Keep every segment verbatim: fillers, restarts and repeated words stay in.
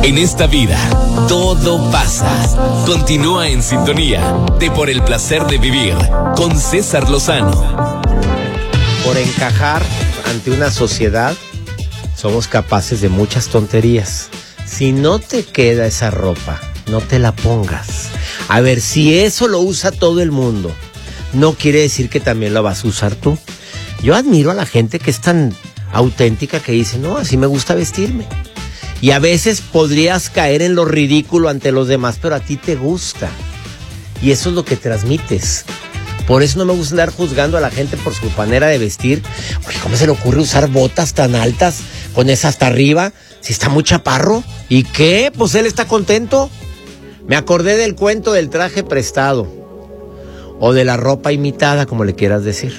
En esta vida, todo pasa. Continúa en sintonía de Por el Placer de Vivir con César Lozano. Por encajar ante una sociedad, somos capaces de muchas tonterías. Si no te queda esa ropa, no te la pongas. A ver, si eso lo usa todo el mundo, no quiere decir que también lo vas a usar tú. Yo admiro a la gente que es tan auténtica que dice, no, así me gusta vestirme. Y a veces podrías caer en lo ridículo ante los demás, pero a ti te gusta. Y eso es lo que transmites. Por eso no me gusta andar juzgando a la gente por su manera de vestir. Oye, ¿cómo se le ocurre usar botas tan altas con esa hasta arriba? Si está muy chaparro. ¿Y qué? Pues él está contento. Me acordé del cuento del traje prestado. O de la ropa imitada, como le quieras decir.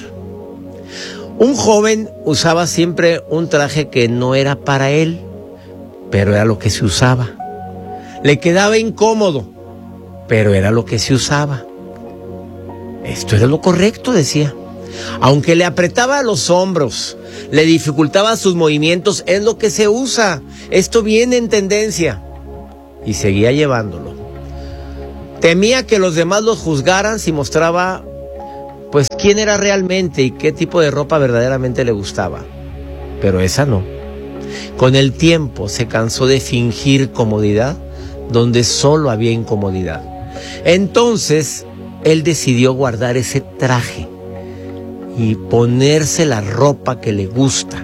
Un joven usaba siempre un traje que no era para él, pero era lo que se usaba. Le quedaba incómodo, pero era lo que se usaba. Esto era lo correcto, decía. Aunque le apretaba los hombros, le dificultaba sus movimientos, es lo que se usa. Esto viene en tendencia. Y seguía llevándolo. Temía que los demás los juzgaran si mostraba, pues, quién era realmente y qué tipo de ropa verdaderamente le gustaba. Pero esa no. Con el tiempo se cansó de fingir comodidad donde solo había incomodidad. Entonces, él decidió guardar ese traje y ponerse la ropa que le gusta.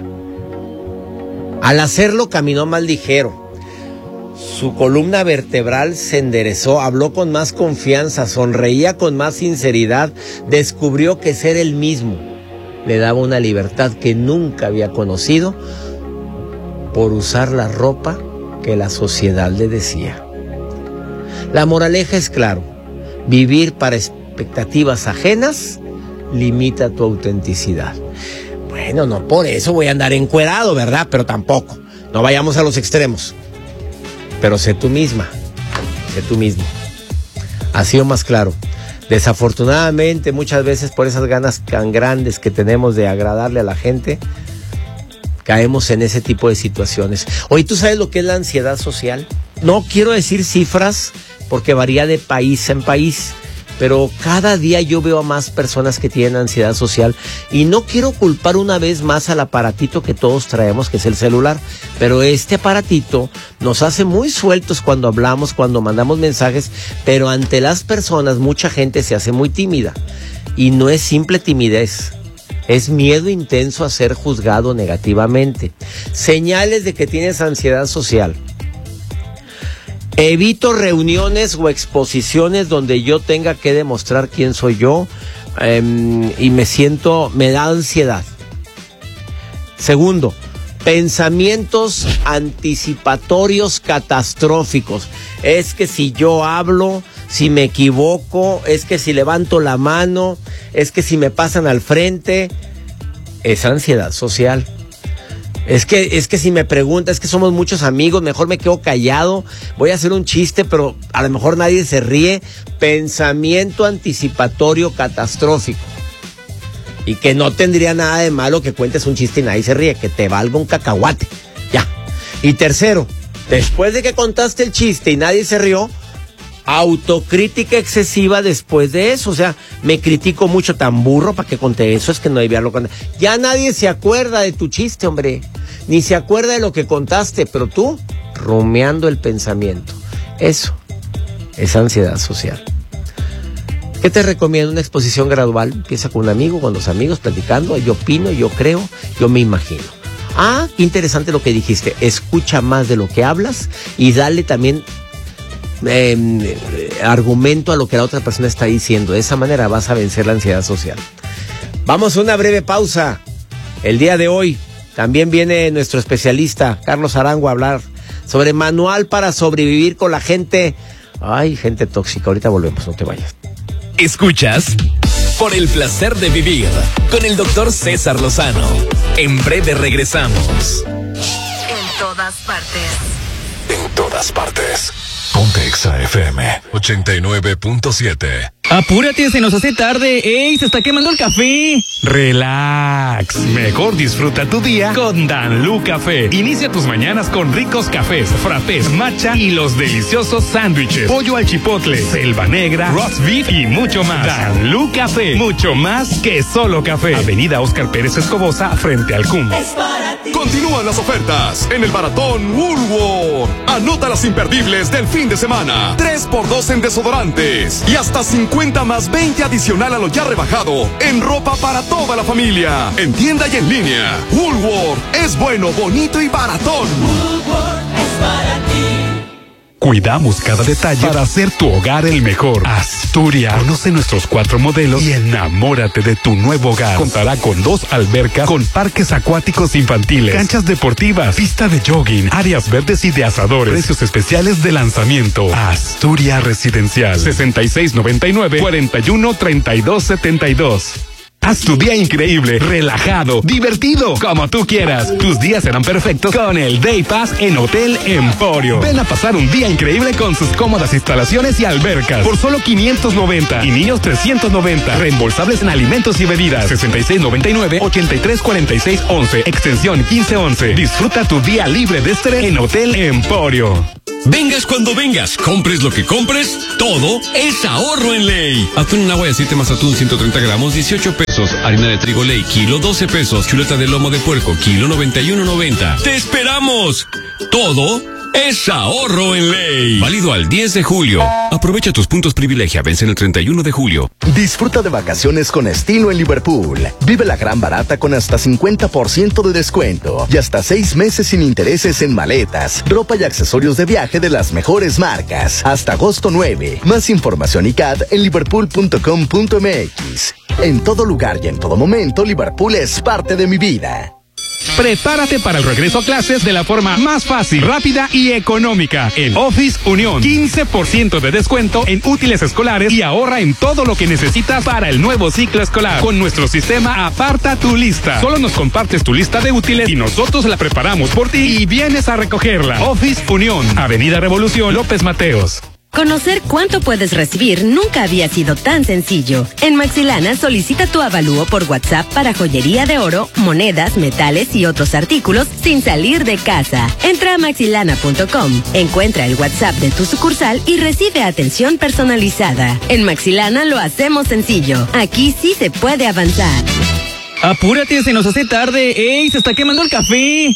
Al hacerlo, caminó más ligero. Su columna vertebral se enderezó, habló con más confianza, sonreía con más sinceridad, descubrió que ser él mismo le daba una libertad que nunca había conocido por usar la ropa que la sociedad le decía. La moraleja es claro, vivir para expectativas ajenas limita tu autenticidad. Bueno, no por eso voy a andar encuerado, ¿verdad? Pero tampoco, no vayamos a los extremos. Pero sé tú misma, sé tú mismo. Ha sido más claro. Desafortunadamente, muchas veces por esas ganas tan grandes que tenemos de agradarle a la gente, caemos en ese tipo de situaciones. Oye, ¿tú sabes lo que es la ansiedad social? No quiero decir cifras porque varía de país en país, pero cada día yo veo a más personas que tienen ansiedad social y no quiero culpar una vez más al aparatito que todos traemos, que es el celular, pero este aparatito nos hace muy sueltos cuando hablamos, cuando mandamos mensajes, pero ante las personas mucha gente se hace muy tímida y no es simple timidez. Es miedo intenso a ser juzgado negativamente. Señales de que tienes ansiedad social. Evito reuniones o exposiciones donde yo tenga que demostrar quién soy yo eh, y me siento, me da ansiedad. Segundo, pensamientos anticipatorios catastróficos. Es que si yo hablo, si me equivoco, es que si levanto la mano, es que si me pasan al frente, es ansiedad social. Es que, es que si me pregunta, es que somos muchos amigos, mejor me quedo callado, voy a hacer un chiste, pero a lo mejor nadie se ríe. Pensamiento anticipatorio catastrófico. Y que no tendría nada de malo que cuentes un chiste y nadie se ríe, que te valga un cacahuate. Ya. Y tercero, después de que contaste el chiste y nadie se rió, autocrítica excesiva después de eso. O sea, me critico mucho, tan burro, ¿para qué conté eso? Es que no debía lo contar. Ya nadie se acuerda de tu chiste, hombre. Ni se acuerda de lo que contaste, pero tú, rumiando el pensamiento. Eso es ansiedad social. ¿Qué te recomiendo? Una exposición gradual. Empieza con un amigo, con los amigos, platicando. Yo opino, yo creo, yo me imagino. Ah, qué interesante lo que dijiste. Escucha más de lo que hablas y dale también Eh, argumento a lo que la otra persona está diciendo. De esa manera vas a vencer la ansiedad social. Vamos a una breve pausa. El día de hoy también viene nuestro especialista Carlos Arango a hablar sobre manual para sobrevivir con la gente. Ay, gente tóxica. Ahorita volvemos, no te vayas. Escuchas Por el Placer de Vivir con el doctor César Lozano. En breve regresamos. En todas partes. En todas partes. Ponte Exa F M ochenta y nueve punto siete. Apúrate, se nos hace tarde. ¡Ey, se está quemando el café! Relax. Mejor disfruta tu día con Danlú Café. Inicia tus mañanas con ricos cafés, frappés, matcha y los deliciosos sándwiches. Pollo al chipotle, selva negra, roast beef y mucho más. Danlú Café. Mucho más que solo café. Avenida Óscar Pérez Escobosa, frente al C U M. Continúan las ofertas en el Maratón Woolworth. Anota las imperdibles del fin de semana. tres por dos en desodorantes y hasta cincuenta más veinte adicional a lo ya rebajado en ropa para toda la familia. En tienda y en línea. Woolworth es bueno, bonito y baratón. Woolworth es para ti. Cuidamos cada detalle para hacer tu hogar el mejor. Asturias. Conoce nuestros cuatro modelos y enamórate de tu nuevo hogar. Contará con dos albercas, con parques acuáticos infantiles, canchas deportivas, pista de jogging, áreas verdes y de asadores. Precios especiales de lanzamiento. Asturias Residencial. sesenta y seis noventa y nueve, cuarenta y uno, treinta y dos setenta y dos. Haz tu día increíble, relajado, divertido, como tú quieras. Tus días serán perfectos con el Day Pass en Hotel Emporio. Ven a pasar un día increíble con sus cómodas instalaciones y albercas por solo quinientos noventa y niños trescientos noventa. Reembolsables en alimentos y bebidas. sesenta y seis noventa y nueve, ochenta y tres cuarenta y seis once, extensión quince once. Disfruta tu día libre de estrés en Hotel Emporio. Vengas cuando vengas, compres lo que compres, todo es ahorro en Ley. Atún en agua de aceite más atún ciento treinta gramos, dieciocho pesos. Harina de trigo Ley, kilo doce pesos. Chuleta de lomo de puerco, kilo noventa y uno noventa. ¡Te esperamos! Todo es ahorro en Ley. Válido al diez de julio. Aprovecha tus puntos privilegia, vencen el treinta y uno de julio. Disfruta de vacaciones con estilo en Liverpool. Vive la gran barata con hasta cincuenta por ciento de descuento y hasta seis meses sin intereses en maletas, ropa y accesorios de viaje de las mejores marcas. Hasta agosto nueve. Más información y C A D en liverpool punto com punto m x. En todo lugar y en todo momento, Liverpool es parte de mi vida. Prepárate para el regreso a clases de la forma más fácil, rápida y económica. En Office Unión, quince por ciento de descuento en útiles escolares y ahorra en todo lo que necesitas para el nuevo ciclo escolar. Con nuestro sistema Aparta tu Lista. Solo nos compartes tu lista de útiles y nosotros la preparamos por ti y vienes a recogerla. Office Unión, Avenida Revolución, López Mateos. Conocer cuánto puedes recibir nunca había sido tan sencillo. En Maxilana solicita tu avalúo por WhatsApp para joyería de oro, monedas, metales y otros artículos sin salir de casa. Entra a maxilana punto com, encuentra el WhatsApp de tu sucursal y recibe atención personalizada. En Maxilana lo hacemos sencillo. Aquí sí se puede avanzar. Apúrate, se nos hace tarde. ¡Ey, se está quemando el café!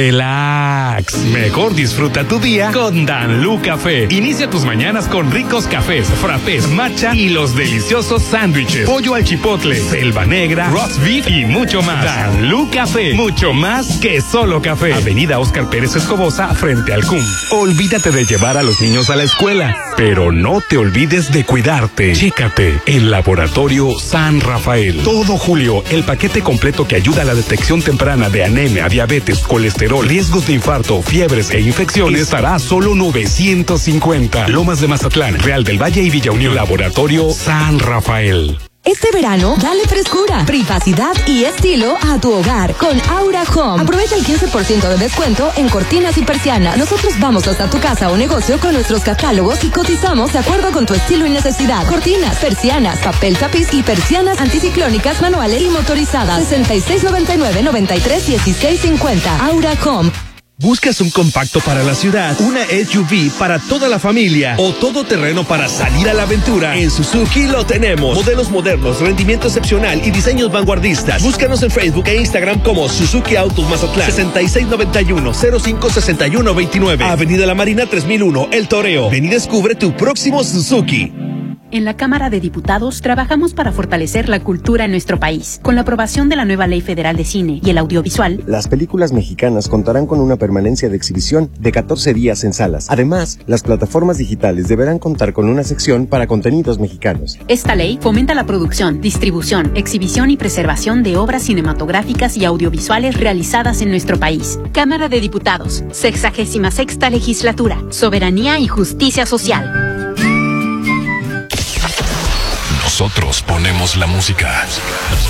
Relax. Mejor disfruta tu día con Danlú Café. Inicia tus mañanas con ricos cafés, frappés, matcha y los deliciosos sándwiches. Pollo al chipotle, selva negra, roast beef y mucho más. Danlú Café. Mucho más que solo café. Avenida Óscar Pérez Escobosa, frente al C U M. Olvídate de llevar a los niños a la escuela, pero no te olvides de cuidarte. Chécate en Laboratorio San Rafael. Todo julio, el paquete completo que ayuda a la detección temprana de anemia, diabetes, colesterol, riesgos de infarto, fiebres e infecciones estará a solo novecientos cincuenta. Lomas de Mazatlán, Real del Valle y Villa Unión. Laboratorio San Rafael. Este verano, dale frescura, privacidad y estilo a tu hogar con Aura Home. Aprovecha el quince por ciento de descuento en cortinas y persianas. Nosotros vamos hasta tu casa o negocio con nuestros catálogos y cotizamos de acuerdo con tu estilo y necesidad. Cortinas, persianas, papel tapiz y persianas anticiclónicas manuales y motorizadas. sesenta y seis noventa y nueve, noventa y tres dieciséis cincuenta. Aura Home. ¿Buscas un compacto para la ciudad, una S U V para toda la familia o todoterreno para salir a la aventura? En Suzuki lo tenemos. Modelos modernos, rendimiento excepcional y diseños vanguardistas. Búscanos en Facebook e Instagram como Suzuki Autos Mazatlán. sesenta y seis noventa y uno, cero cinco sesenta y uno veintinueve. Avenida La Marina tres mil uno, El Toreo. Ven y descubre tu próximo Suzuki. En la Cámara de Diputados trabajamos para fortalecer la cultura en nuestro país. Con la aprobación de la nueva Ley Federal de Cine y el Audiovisual, las películas mexicanas contarán con una permanencia de exhibición de catorce días en salas. Además, las plataformas digitales deberán contar con una sección para contenidos mexicanos. Esta ley fomenta la producción, distribución, exhibición y preservación de obras cinematográficas y audiovisuales realizadas en nuestro país. Cámara de Diputados, sexagésima sexta legislatura, soberanía y justicia social. Nosotros ponemos la música.